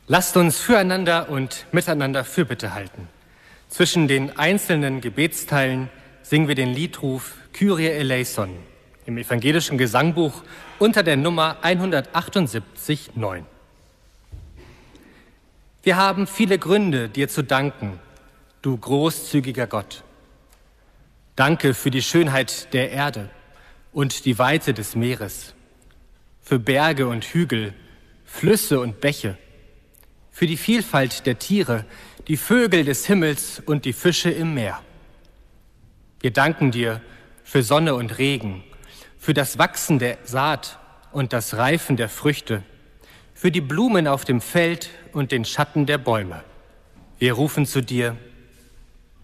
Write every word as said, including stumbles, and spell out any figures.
Lasst uns füreinander und miteinander Fürbitte halten. Zwischen den einzelnen Gebetsteilen singen wir den Liedruf Kyrie eleison im evangelischen Gesangbuch unter der Nummer hundertachtundsiebzig neun. Wir haben viele Gründe, dir zu danken, du großzügiger Gott. Danke für die Schönheit der Erde und die Weite des Meeres, für Berge und Hügel, Flüsse und Bäche, für die Vielfalt der Tiere, die Vögel des Himmels und die Fische im Meer. Wir danken dir für Sonne und Regen, für das Wachsen der Saat und das Reifen der Früchte, für die Blumen auf dem Feld und den Schatten der Bäume. Wir rufen zu dir: